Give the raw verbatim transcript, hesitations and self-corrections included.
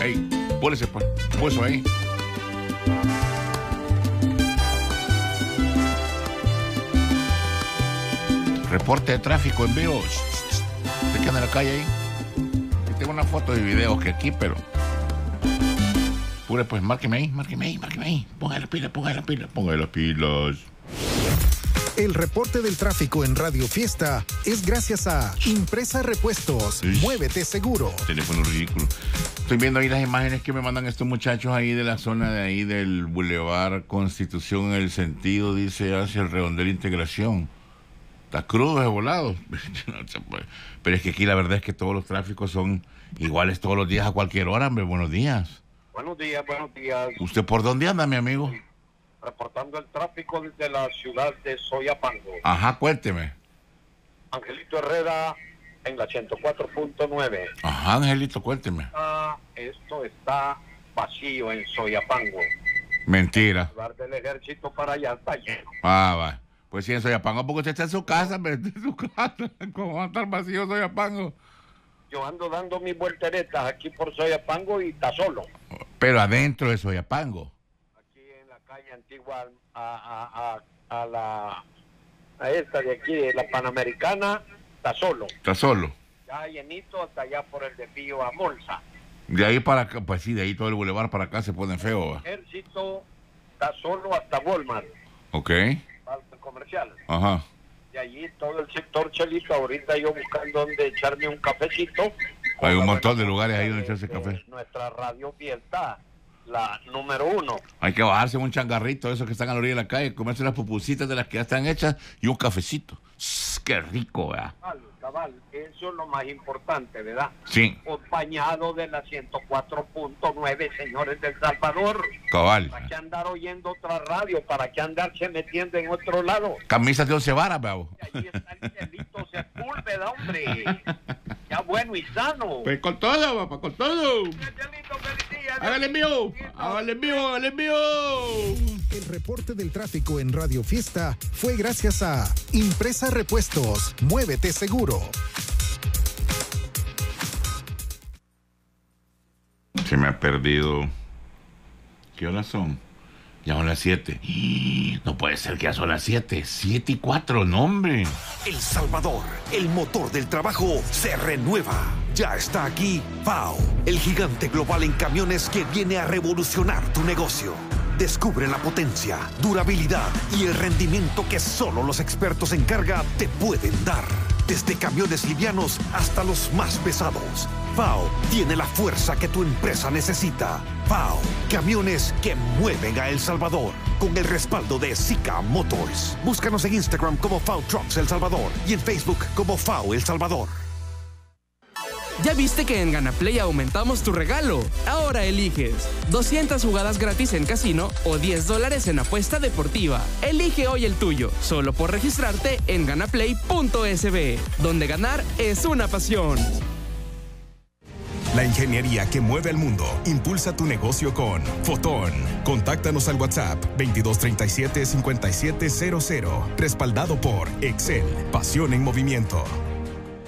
Ey, pólese, pues. Puesto ahí. Reporte de tráfico en vivo. ¿De qué anda en la calle ahí? Yo tengo una foto y video que aquí, pero... Pure, pues, márqueme ahí, márqueme ahí, márqueme ahí. Póngale las pilas, póngale las pilas, póngale las pilas. El reporte del tráfico en Radio Fiesta es gracias a Impresa Repuestos. Ish. Muévete seguro. Teléfono ridículo. Estoy viendo ahí las imágenes que me mandan estos muchachos ahí de la zona de ahí del Boulevard Constitución, en el sentido, dice, hacia el Redondel Integración. Está crudo de volado. Pero es que aquí la verdad es que todos los tráficos son iguales todos los días a cualquier hora, hombre. Buenos días. Buenos días, buenos días. ¿Usted por dónde anda, mi amigo? Reportando el tráfico desde la ciudad de Soyapango. Ajá, cuénteme. Angelito Herrera en la ciento cuatro punto nueve. Ajá, Angelito, cuénteme. Ah, esto está vacío en Soyapango. Mentira. El lugar del ejército para allá está lleno. Ah, va. Pues sí, en Soyapango, porque usted está en su casa, en su casa. ¿Cómo va a estar vacío Soyapango? Yo ando dando mis volteretas aquí por Soyapango y está solo. Pero adentro de Soyapango. Calle antigua a, a, a, a la a esta de aquí de la Panamericana está solo está solo ya llenito hasta allá por el desvío a Bolsa. De ahí para acá, pues sí, de ahí todo el bulevar para acá se pone feo. El ejército está solo hasta Walmart. Ok. Parque comercial. Ajá. Y allí todo el sector Chelito, ahorita yo buscando donde echarme un cafecito. Hay un montón de lugares ahí donde echarse café. Nuestra Radio Fiesta, la número uno. Hay que bajarse un changarrito, esos que están a la orilla de la calle, comerse unas pupusitas de las que ya están hechas y un cafecito. Shh, ¡qué rico, ¿verdad? Cabal, cabal, eso es lo más importante, ¿verdad? Sí. Acompañado de la ciento cuatro punto nueve, señores del Salvador. Cabal. ¿Para qué andar oyendo otra radio? ¿Para qué andarse metiendo en otro lado? Camisas de once varas, bravo. Ahí está el Cielito Sepúlveda, hombre. Ya bueno y sano. Pues con todo, papá, con todo. Cielito, feliz día. Hágale envío, hágale envío, hágale envío. El reporte del tráfico en Radio Fiesta fue gracias a Impresa Repuestos. Muévete seguro. Se me ha perdido. ¿Qué horas son? Ya son las siete. No puede ser que ya son las siete. Siete y cuatro, no, hombre. El Salvador, el motor del trabajo, se renueva. Ya está aquí F A O, el gigante global en camiones que viene a revolucionar tu negocio. Descubre la potencia, durabilidad y el rendimiento que solo los expertos en carga te pueden dar. Desde camiones livianos hasta los más pesados, F A O tiene la fuerza que tu empresa necesita. F A O, camiones que mueven a El Salvador, con el respaldo de Zika Motors. Búscanos en Instagram como F A O Trucks El Salvador y en Facebook como F A O El Salvador. ¿Ya viste que en GanaPlay aumentamos tu regalo? Ahora eliges doscientas jugadas gratis en casino o diez dólares en apuesta deportiva. Elige hoy el tuyo, solo por registrarte en ganaplay punto es be, donde ganar es una pasión. La ingeniería que mueve el mundo. Impulsa tu negocio con Fotón. Contáctanos al WhatsApp veintidós treinta y siete cincuenta y siete cero cero. Respaldado por Excel. Pasión en movimiento.